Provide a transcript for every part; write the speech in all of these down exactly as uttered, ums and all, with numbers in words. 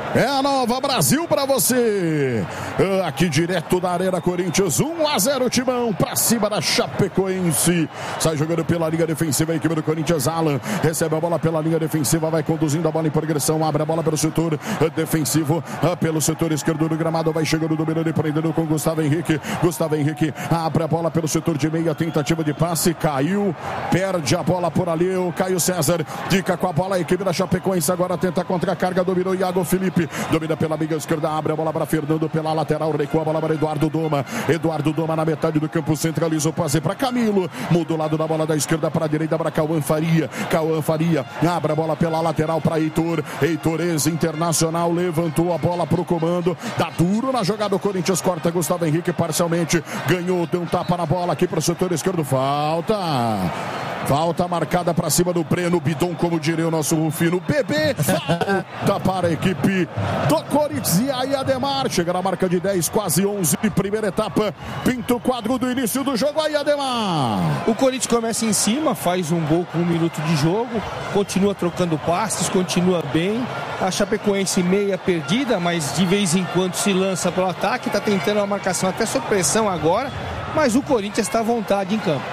É a Nova Brasil pra você. Aqui direto da Arena Corinthians, um a zero Timão pra cima da Chapecoense. Sai jogando pela linha defensiva a equipe do Corinthians. Alan recebe a bola pela linha defensiva, vai conduzindo a bola em progressão, abre a bola pelo setor defensivo, pelo setor esquerdo do gramado, vai chegando dominando e prendendo com Gustavo Henrique. Gustavo Henrique abre a bola pelo setor de meia, tentativa de passe, caiu, perde a bola por ali. O Caio César fica com a bola, a equipe da Chapecoense agora tenta contra a carga, dominou Iago Felipe. Domina pela amiga esquerda, abre a bola para Fernando pela lateral, recua a bola para Eduardo Doma. Eduardo Doma na metade do campo, centraliza o passe para Camilo. Muda o lado da bola da esquerda para a direita para Cauã Faria. Cauã Faria abre a bola pela lateral para Heitor. Heitor, ex-internacional, levantou a bola para o comando. Dá duro na jogada, o Corinthians corta Gustavo Henrique parcialmente. Ganhou, deu um tapa na bola aqui para o setor esquerdo. Falta. Falta marcada para cima do Breno Bidon, como diria o nosso Rufino. Bebê, falta para a equipe do Corinthians. E aí Ademar chega na marca de dez, quase onze, primeira etapa. Pinta o quadro do início do jogo. Aí Ademar. O Corinthians começa em cima, faz um gol com um minuto de jogo, continua trocando passes, continua bem. A Chapecoense meia perdida, mas de vez em quando se lança para o ataque, está tentando uma marcação até sob pressão agora, mas o Corinthians está à vontade em campo.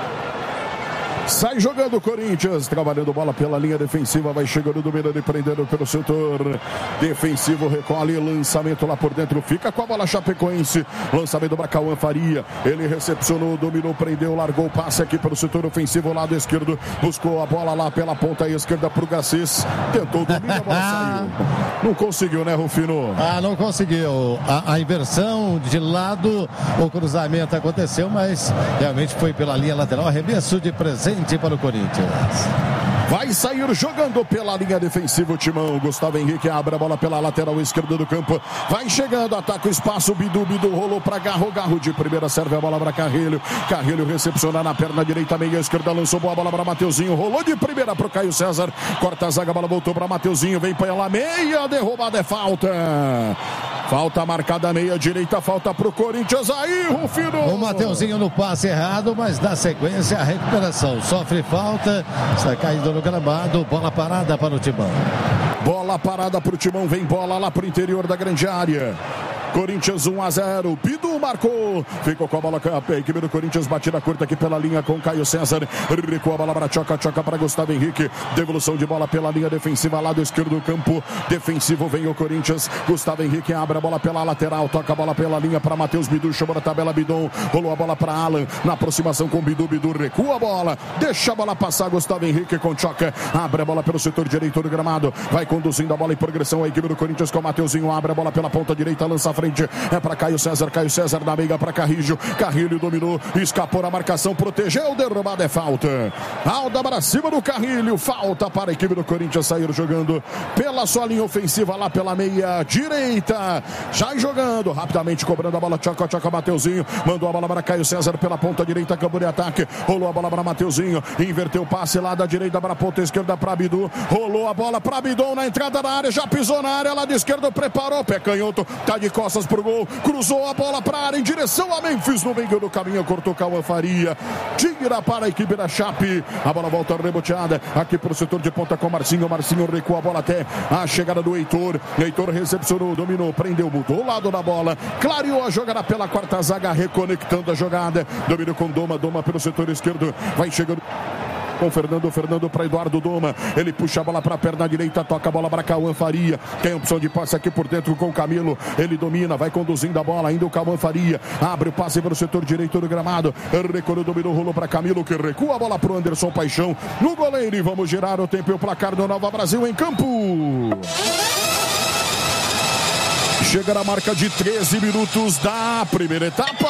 Sai jogando o Corinthians, trabalhando bola pela linha defensiva, vai chegando, dominando e prendendo pelo setor defensivo, recolhe, lançamento lá por dentro, fica com a bola Chapecoense, lançamento para Cauã Faria, ele recepcionou, dominou, prendeu, largou o passe aqui pelo setor ofensivo, lado esquerdo, buscou a bola lá pela ponta esquerda pro Garcês, tentou dominar, a bola saiu, não conseguiu, né, Rufino? Ah, não conseguiu, a, a inversão de lado, o cruzamento aconteceu, mas realmente foi pela linha lateral, arremesso de presente para o Corinthians. Vai sair jogando pela linha defensiva o Timão. Gustavo Henrique abre a bola pela lateral esquerda do campo. Vai chegando, ataca o espaço. Bidu, Bidu rolou para Garro. Garro de primeira serve a bola para Carrilho. Carrilho recepciona na perna direita, meia esquerda. Lançou boa bola para Mateuzinho. Rolou de primeira para o Caio César. Corta a zaga, a bola voltou para Mateuzinho. Vem para lá, meia. Derrubada é falta. Falta marcada meia direita, falta pro Corinthians aí, Rufino. O Mateuzinho no passe errado, mas na sequência a recuperação. Sofre falta, está caindo no gramado, bola parada para o Timão. Bola parada pro Timão, vem bola lá pro interior da grande área. Corinthians um a zero, Bidu marcou, ficou com a bola, a equipe do Corinthians, batida curta aqui pela linha com Caio César, recua a bola para Choca, Choca para Gustavo Henrique, devolução de bola pela linha defensiva, lado esquerdo do campo, defensivo vem o Corinthians, Gustavo Henrique abre a bola pela lateral, toca a bola pela linha para Matheus Bidu, chamou na tabela Bidon, rolou a bola para Alan, na aproximação com Bidu, Bidu recua a bola, deixa a bola passar, Gustavo Henrique com Choca, abre a bola pelo setor direito do gramado, vai conduzindo a bola em progressão, a equipe do Corinthians com o Mateuzinho, abre a bola pela ponta direita, lança a frente, é para Caio César, Caio César na meiga para Carrilho, Carrilho dominou, escapou na marcação, protegeu, derrubada é falta. Alda para cima do Carrilho, falta para a equipe do Corinthians sair jogando pela sua linha ofensiva lá pela meia direita, já jogando rapidamente, cobrando a bola, Tchoca, Tchoca, Mateuzinho, mandou a bola para Caio César pela ponta direita, campo de ataque, rolou a bola para Mateuzinho, inverteu o passe lá da direita para a ponta esquerda para Bidu, rolou a bola para Bidon na entrada da área, já pisou na área, lá de esquerda, preparou, pé canhoto, tá de costas pro gol, cruzou a bola para a área em direção a Memphis, no meio do caminho, cortou Cauã Faria, tira para a equipe da Chape, a bola volta reboteada, aqui pro setor de ponta com Marcinho, Marcinho recua a bola até a chegada do Heitor, Heitor recepcionou, dominou, prendeu, mudou o lado da bola, clareou a jogada pela quarta zaga, reconectando a jogada, dominou com Doma, Doma pelo setor esquerdo, vai chegando com Fernando, Fernando para Eduardo Doma, ele puxa a bola para a perna direita, toca a bola para Cauã Faria, tem opção de passe aqui por dentro com o Camilo, ele domina, vai conduzindo a bola, ainda o Cauã Faria, abre o passe pelo setor direito do gramado, recolheu, dominou, rolou para Camilo, que recua a bola para o Anderson Paixão, no goleiro, e vamos girar o tempo e o placar do Nova Brasil em campo. Chega na marca de treze minutos da primeira etapa.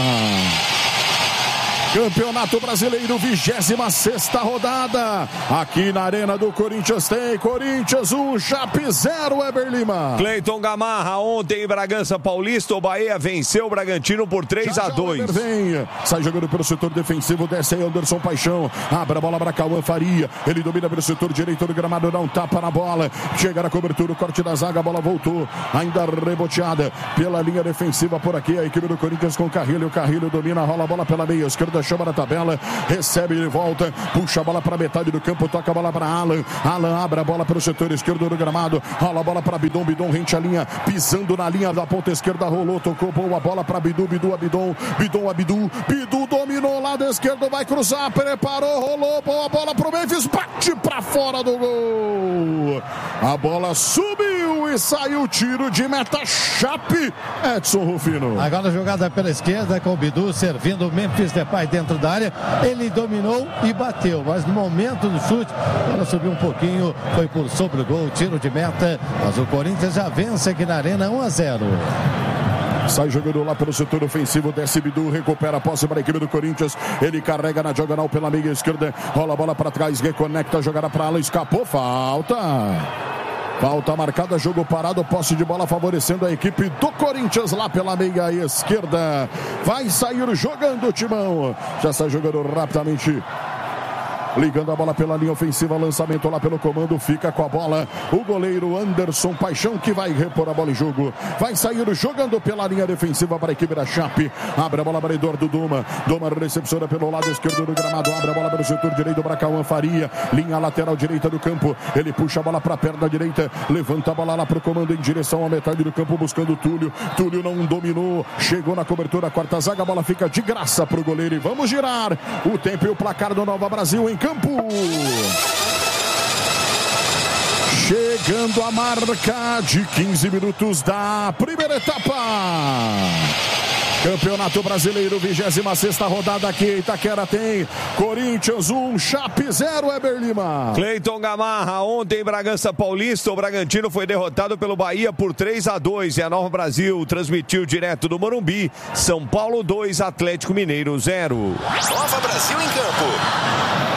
Campeonato Brasileiro, vigésima sexta rodada. Aqui na Arena do Corinthians tem Corinthians um, Chape zero, Eber Lima. Cleiton Gamarra, ontem em Bragança Paulista, o Bahia venceu o Bragantino por três a dois. Vem, sai jogando pelo setor defensivo, desce aí Anderson Paixão, abre a bola para Cauã Faria, ele domina pelo setor direito do gramado, dá um tapa na bola, chega na cobertura, o corte da zaga, a bola voltou, ainda reboteada pela linha defensiva por aqui, a equipe do Corinthians com o Carrilho, o Carrilho domina, rola a bola pela meia esquerda, quarenta, chama na tabela, recebe de volta, puxa a bola para metade do campo, toca a bola para Alan. Alan abre a bola para o setor esquerdo do gramado, rola a bola para Bidon, Bidon rente a linha, pisando na linha da ponta esquerda, rolou, tocou boa bola para Bidu, Bidu a Bidon, Bidon a Bidu, Bidu dominou lado esquerdo, vai cruzar, preparou, rolou, boa bola para o Memphis, bate para fora do gol. A bola subiu e saiu o tiro de meta, Chape, Edson Rufino. Agora a jogada pela esquerda com o Bidu servindo o Memphis Depay dentro da área, ele dominou e bateu, mas no momento do chute ela subiu um pouquinho, foi por sobre o gol, tiro de meta, mas o Corinthians já vence aqui na Arena um a zero. Sai jogando lá pelo setor ofensivo, desce Bidu, recupera a posse para a equipe do Corinthians, ele carrega na diagonal pela meia esquerda, rola a bola para trás, reconecta a jogada para Alan, escapou, falta. Falta marcada, jogo parado, posse de bola favorecendo a equipe do Corinthians lá pela meia esquerda. Vai sair jogando o Timão, já sai jogando rapidamente. Ligando a bola pela linha ofensiva, lançamento lá pelo comando, fica com a bola o goleiro Anderson Paixão, que vai repor a bola em jogo, vai sair jogando pela linha defensiva para a equipe da Chape, abre a bola para Eduardo Duma, Duma recepciona pelo lado esquerdo do gramado, abre a bola pelo setor direito para Cauã Faria, linha lateral direita do campo, ele puxa a bola para a perna direita, levanta a bola lá para o comando em direção à metade do campo, buscando o Túlio, Túlio não dominou, chegou na cobertura, a quarta zaga, a bola fica de graça para o goleiro e vamos girar o tempo e o placar do Nova Brasil em campo. Chegando a marca de quinze minutos da primeira etapa. Campeonato Brasileiro, vigésima sexta rodada aqui, Itaquera tem Corinthians um, Chape zero, Weber Lima. Cleiton Gamarra, ontem em Bragança Paulista, o Bragantino foi derrotado pelo Bahia por três a dois e a Nova Brasil transmitiu direto do Morumbi, São Paulo dois, Atlético Mineiro zero. Nova Brasil em campo.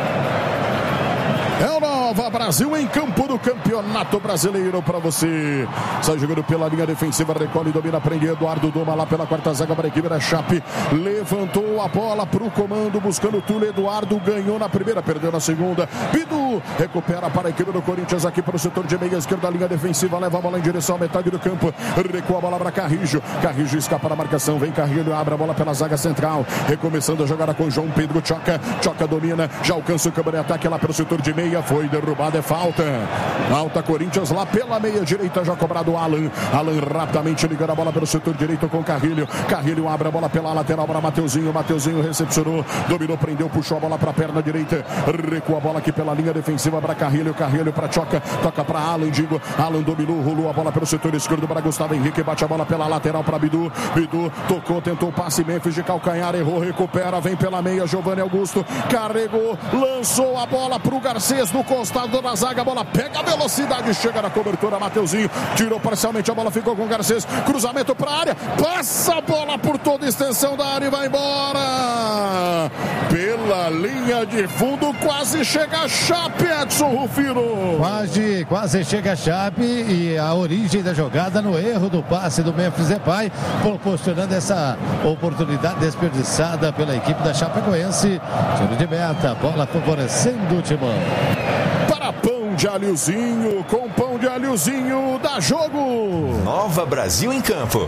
É o Nova Brasil em campo do Campeonato Brasileiro para você. Sai jogando pela linha defensiva, recolhe, domina, prende Eduardo Doma lá pela quarta zaga para a equipe da Chape. Levantou a bola para o comando, buscando o Túlio. Eduardo ganhou na primeira, perdeu na segunda. Bidu recupera para a equipe do Corinthians aqui para o setor de meia esquerda, linha defensiva, leva a bola em direção à metade do campo. Recua a bola para Carrijo. Carrijo escapa da marcação, vem Carrilho, abre a bola pela zaga central. Recomeçando a jogada com João Pedro Choca. Choca domina, já alcança o câmbio de ataque lá pelo setor de meia. Foi derrubado, é falta. Falta Corinthians lá pela meia direita, já cobrado Alan. Alan rapidamente ligando a bola pelo setor direito com Carrilho. Carrilho abre a bola pela lateral para Mateuzinho. Mateuzinho recepcionou, dominou, prendeu, puxou a bola para a perna direita. Recua a bola aqui pela linha defensiva para Carrilho. Carrilho para Choca, toca para Alan, digo. Alan dominou, rolou a bola pelo setor esquerdo para Gustavo Henrique. Bate a bola pela lateral para Bidu. Bidu tocou, tentou o passe, Memphis de calcanhar, errou, recupera, vem pela meia, Giovanni Augusto. Carregou, lançou a bola para o Garcês no costado da zaga, a bola pega a velocidade, chega na cobertura, Mateuzinho tirou parcialmente, a bola ficou com o Garcês, cruzamento para a área, passa a bola por toda a extensão da área e vai embora pela linha de fundo, quase chega a Chape, Edson Rufino. Quase, quase chega a Chape e a origem da jogada no erro do passe do Memphis Depay, proporcionando essa oportunidade desperdiçada pela equipe da Chapecoense. Tiro de meta, bola favorecendo o Timão. Para pão de alhozinho, com pão de alhozinho, dá jogo. Nova Brasil em campo.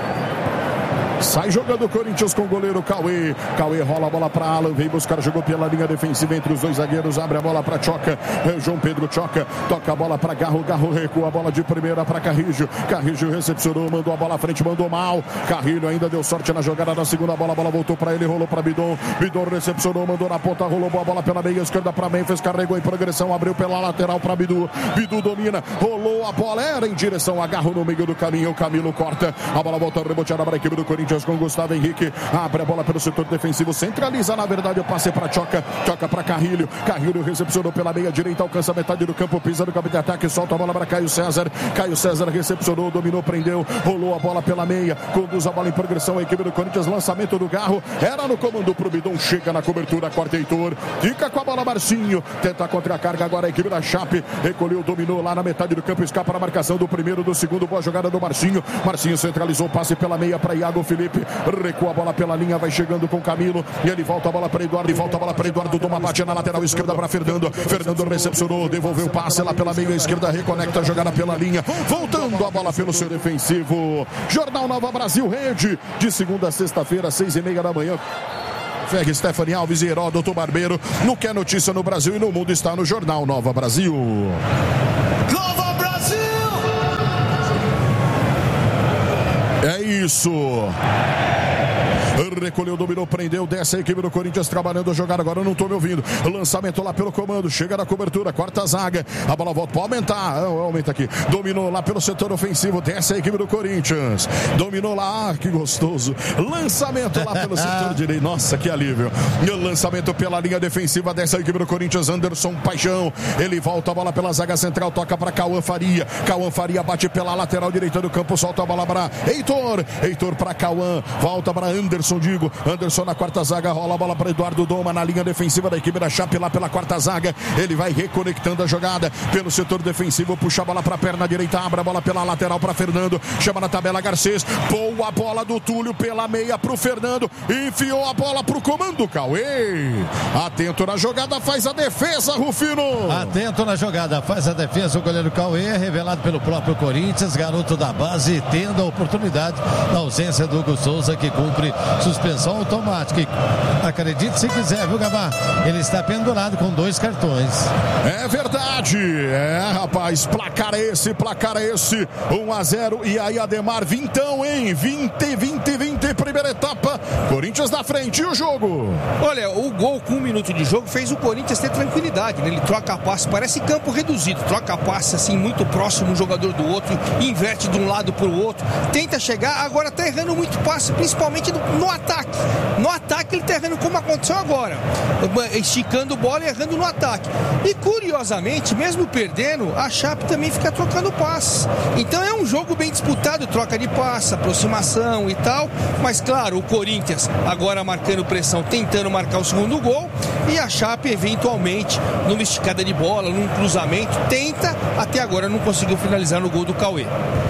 Sai jogando o Corinthians com o goleiro Cauê. Cauê rola a bola para Alan, vem buscar, jogou pela linha defensiva entre os dois zagueiros, abre a bola para Choca. É João Pedro Choca, toca a bola para Garro, Garro recua a bola de primeira para Carrijo. Carrijo recepcionou, mandou a bola à frente, mandou mal. Carrilho ainda deu sorte na jogada da segunda bola, a bola voltou para ele, rolou para Bidon. Bidon recepcionou, mandou na ponta, rolou a bola pela meia esquerda para Memphis, carregou em progressão, abriu pela lateral para Bidu. Bidu domina, rolou a bola, era em direção a Garro no meio do caminho, o Camilo corta, a bola volta reboteada para a equipe do Corinthians com Gustavo Henrique, abre a bola pelo setor defensivo, centraliza na verdade o passe para Choca, Choca para Carrilho, Carrilho recepcionou pela meia direita, alcança a metade do campo, pisa no campo de ataque, solta a bola para Caio César, Caio César recepcionou, dominou, prendeu, rolou a bola pela meia, conduz a bola em progressão a equipe do Corinthians, lançamento do Garro, era no comando pro Bidon, chega na cobertura, corta Heitor, fica com a bola Marcinho, tenta contra a carga agora a equipe da Chape, recolheu, dominou lá na metade do campo, escapa na marcação do primeiro, do segundo, boa jogada do Marcinho, Marcinho centralizou, passe pela meia para Iago Felipe, recua a bola pela linha, vai chegando com Camilo, e ele volta a bola para Eduardo, e volta a bola para Eduardo, toma bate na lateral esquerda para Fernando, Fernando recepcionou, devolveu o passe lá pela meia esquerda, reconecta a jogada pela linha, voltando a bola pelo seu defensivo. Jornal Nova Brasil Rede, de segunda a sexta-feira, seis e meia da manhã. Ferre, Stephanie Alves e Heródoto Barbeiro. No que é notícia no Brasil e no mundo está no Jornal Nova Brasil. Nova Brasil! É isso. Recolheu, dominou, prendeu, desce a equipe do Corinthians trabalhando a jogada. Agora eu não estou me ouvindo. Lançamento lá pelo comando, chega na cobertura, quarta zaga. A bola volta para aumentar. Ah, aumenta aqui. Dominou lá pelo setor ofensivo, desce a equipe do Corinthians. Dominou lá, ah, que gostoso. Lançamento lá pelo setor direito. Nossa, que alívio. Lançamento pela linha defensiva, desce a equipe do Corinthians. Anderson Paixão. Ele volta a bola pela zaga central, toca para Cauã Faria. Cauã Faria bate pela lateral direita do campo, solta a bola para Heitor. Heitor para Cauã, volta para Anderson, digo. Anderson na quarta zaga, rola a bola para Eduardo Doma na linha defensiva da equipe da Chape lá pela quarta zaga. Ele vai reconectando a jogada pelo setor defensivo, puxa a bola para a perna direita, abre a bola pela lateral para Fernando, chama na tabela Garcês, boa bola do Túlio pela meia para o Fernando, enfiou a bola para o comando, Cauê. Atento na jogada, faz a defesa, Rufino. Atento na jogada, faz a defesa o goleiro Cauê, revelado pelo próprio Corinthians, garoto da base, tendo a oportunidade na ausência do Hugo Souza, que cumpre suspensão automática. E acredite se quiser, viu, Gabá? Ele está pendurado com dois cartões. É verdade. É, rapaz, placar é esse, placar é esse. um a zero. E aí, Ademar, vintão, hein? vinte, vinte, vinte, primeira etapa. Corinthians na frente. E o jogo? Olha, o gol com um minuto de jogo fez o Corinthians ter tranquilidade, né? Ele troca passe, parece campo reduzido. Troca passe, assim, muito próximo um jogador do outro, inverte de um lado para o outro, tenta chegar, agora tá errando muito passe, principalmente no, no ataque. No ataque ele tá errando como aconteceu agora, esticando bola e errando no ataque. E curiosamente, mesmo perdendo, a Chape também fica trocando passes. Então é um jogo bem disputado, troca de passe, aproximação e tal, mas claro, o Corinthians agora marcando pressão, tentando marcar o segundo gol, e a Chape eventualmente numa esticada de bola, num cruzamento, tenta, até agora não conseguiu finalizar no gol do Cauê.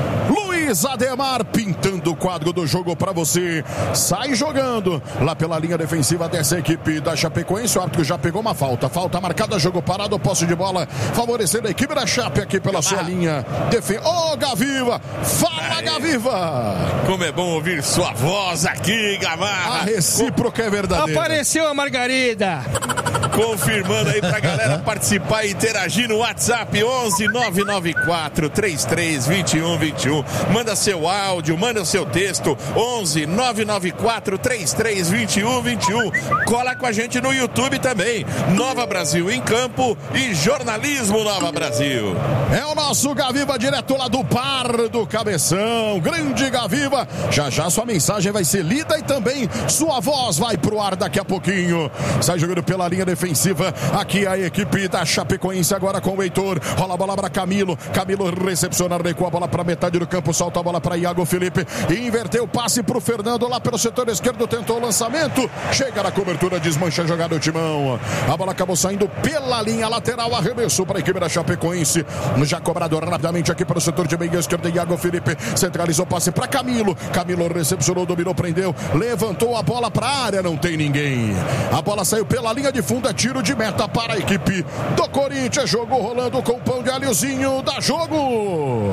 Luiz Ademar pintando o quadro do jogo para você. Sai jogando lá pela linha defensiva dessa equipe da Chapecoense. O árbitro já pegou uma falta. Falta marcada, jogo parado, posse de bola favorecendo a equipe da Chape aqui pela sua linha defesa. Ô, oh, Gaviva! Fala, Gaviva! Como é bom ouvir sua voz aqui, Gamarra. A recíproca é verdadeira. Apareceu a Margarida. Confirmando aí pra galera participar e interagir no WhatsApp onze nove nove quatro três três dois um dois um. Manda seu áudio, manda seu texto onze nove nove quatro três três dois um dois um. Cola com a gente no YouTube também. Nova Brasil em Campo e Jornalismo Nova Brasil. É o nosso Gaviva direto lá do Par do Cabeção. Grande Gaviva. Já já sua mensagem vai ser lida e também sua voz vai pro ar daqui a pouquinho. Sai jogando pela linha defensiva. Aqui a equipe da Chapecoense agora com o Heitor. Rola a bola para Camilo. Camilo recepciona, recua a bola para metade do campo, solta a bola para Iago Felipe. Inverteu o passe para o Fernando lá pelo setor esquerdo, tentou o lançamento. Chega na cobertura, desmancha a jogada do Timão. A bola acabou saindo pela linha lateral, arremesso para a equipe da Chapecoense. Já cobrado rapidamente aqui para o setor de meio esquerdo. Iago Felipe centralizou o passe para Camilo. Camilo recepcionou, dominou, prendeu, levantou a bola para a área, não tem ninguém. A bola saiu pela linha de fundo, é tiro de meta para a equipe do Corinthians. Jogo rolando com o pão de alhozinho. Dá jogo.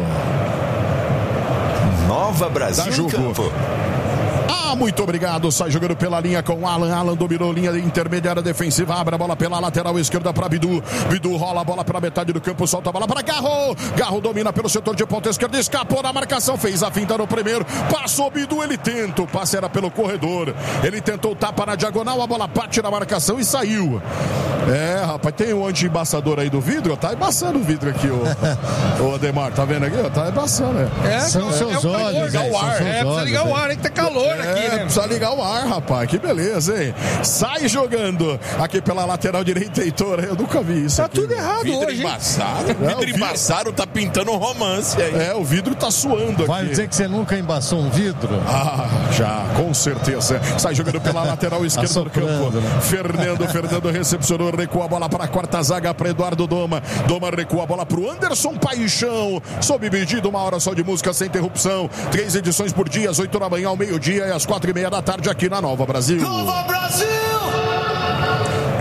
Nova Brasil em Campo. Ah, muito obrigado. Sai jogando pela linha com Alan. Alan dominou linha intermediária defensiva. Abre a bola pela lateral esquerda para Bidu. Bidu rola a bola pela metade do campo. Solta a bola para Garro. Garro domina pelo setor de ponta esquerda. Escapou na marcação. Fez a finta no primeiro. Passou Bidu. Ele tenta. O passe era pelo corredor. Ele tentou o tapa na diagonal. A bola bate na marcação e saiu. É, rapaz, tem um anti-embaçador aí do vidro. Tá embaçando o vidro aqui, ô, ô Ademar. Tá vendo aqui? Tá embaçando, né? É, são é, seus é olhos. Ligar o ar. É, precisa ligar o ar, hein? Que tá calor é, aqui, né? Precisa ligar o ar, rapaz. Que beleza, hein? Sai jogando aqui pela lateral direita, Heitor. Eu nunca vi isso. Tá aqui, tudo errado vidro hoje. Embaçado. É, vidro o vidro... embaçado tá pintando um romance aí. É, o vidro tá suando Vai aqui. dizer que você nunca embaçou um vidro? Ah, já, com certeza. Sai jogando pela lateral esquerda do campo. Né? Fernando, Fernando recepcionou, recua a bola para a quarta zaga para Eduardo Doma. Doma recua a bola para o Anderson Paixão. Sob pedido, uma hora só de música sem interrupção. Três edições por dia, às oito da manhã, ao meio-dia e às quatro e meia da tarde aqui na Nova Brasil. Nova Brasil!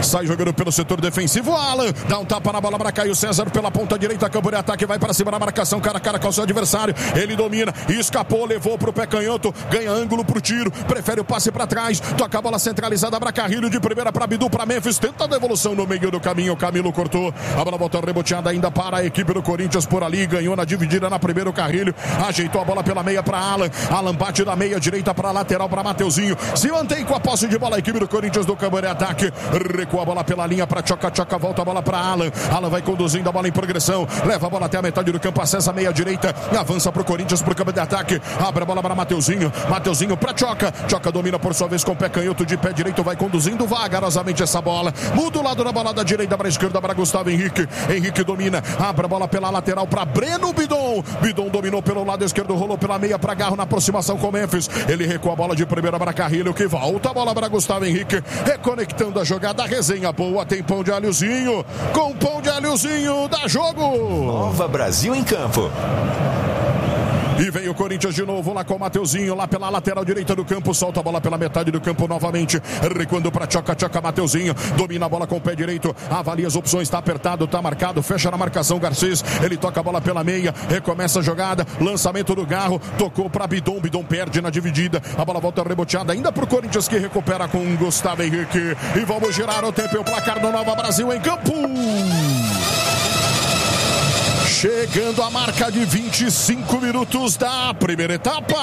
Sai jogando pelo setor defensivo, Alan, dá um tapa na bola para Caio César pela ponta direita, campo de ataque, vai para cima na marcação, cara a cara com o seu adversário, ele domina, escapou, levou pro pé canhoto, ganha ângulo pro tiro, prefere o passe para trás, toca a bola centralizada para Carrilho, de primeira para Bidu, para Memphis, tenta a devolução no meio do caminho, Camilo cortou, a bola volta reboteada ainda para a equipe do Corinthians por ali, ganhou na dividida na primeira o Carrilho, ajeitou a bola pela meia para Alan, Alan bate da meia direita para lateral para Mateuzinho, se mantém com a posse de bola a equipe do Corinthians do campo de ataque, recua a bola pela linha para Tchoca, Tchoca volta a bola para Alan, Alan vai conduzindo a bola em progressão, leva a bola até a metade do campo, acessa a meia direita, avança para o Corinthians pro campo de ataque, abre a bola para Mateuzinho, Mateuzinho para Tchoca, Tchoca domina por sua vez com o pé canhoto, de pé direito vai conduzindo vagarosamente essa bola, muda o lado da bola da direita para a esquerda para Gustavo Henrique, Henrique domina, abre a bola pela lateral para Breno Bidon, Bidon dominou pelo lado esquerdo, rolou pela meia para Garro na aproximação com Memphis, ele recua a bola de primeira para Carrilho, que volta a bola para Gustavo Henrique, reconectando a jogada, a resenha boa, tem pão de alhozinho, com pão de alhozinho, dá jogo! Nova Brasil em campo. E vem o Corinthians de novo lá com o Mateuzinho, lá pela lateral direita do campo, solta a bola pela metade do campo novamente, recuando para Tchoca, Tchoca, Mateuzinho, domina a bola com o pé direito, avalia as opções, está apertado, está marcado, fecha na marcação Garcês, ele toca a bola pela meia, recomeça a jogada, lançamento do Garro, tocou para Bidon, Bidon perde na dividida, a bola volta reboteada ainda para o Corinthians que recupera com Gustavo Henrique, e vamos girar o tempo e o placar do Nova Brasil em campo. Chegando a marca de vinte e cinco minutos da primeira etapa.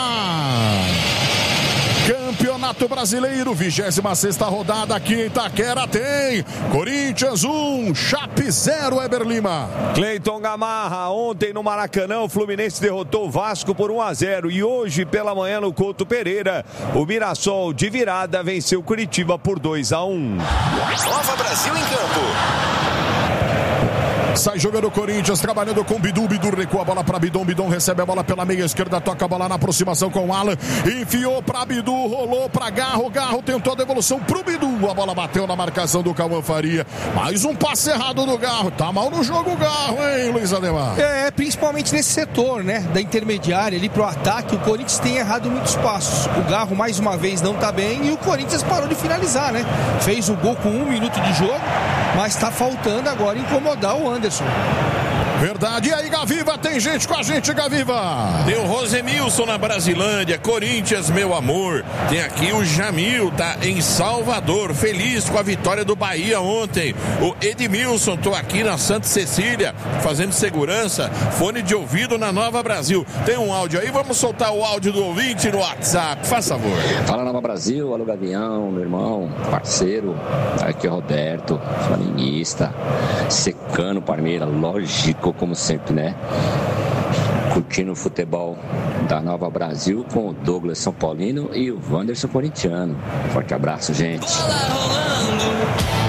Campeonato Brasileiro, vigésima sexta rodada aqui em Itaquera tem Corinthians um, Chape zero, Eber Lima. Cleiton Gamarra, ontem no Maracanã o Fluminense derrotou o Vasco por um a zero e hoje pela manhã no Couto Pereira o Mirassol de virada venceu Curitiba por dois a um. Nova Brasil em campo. Sai jogando o Corinthians, trabalhando com Bidu, Bidu recua a bola para Bidon, Bidon recebe a bola pela meia esquerda, toca a bola na aproximação com o Alan, enfiou para Bidu, rolou para Garro, Garro tentou a devolução pro Bidu, a bola bateu na marcação do Cauã Faria, mais um passe errado do Garro, tá mal no jogo o Garro, hein, Luiz Ademar? É, principalmente nesse setor, né, da intermediária ali pro ataque, o Corinthians tem errado muitos passos, o Garro mais uma vez não tá bem e o Corinthians parou de finalizar, né, fez o gol com um minuto de jogo, mas tá faltando agora incomodar o Anderson. Verdade, e aí Gaviva, tem gente com a gente, Gaviva. Tem o Rosemilson na Brasilândia, Corinthians, meu amor. Tem aqui o Jamil, tá em Salvador, feliz com a vitória do Bahia ontem. O Edmilson, tô aqui na Santa Cecília, fazendo segurança, fone de ouvido na Nova Brasil. Tem um áudio aí, vamos soltar o áudio do ouvinte no WhatsApp, faz favor. Fala Nova Brasil, alô Gavião, meu irmão, parceiro, aqui é o Roberto, flamenguista, secando Parmeira, lógico, como sempre, né? Curtindo o futebol da Nova Brasil com o Douglas São Paulino e o Wanderson corintiano. Forte abraço, gente.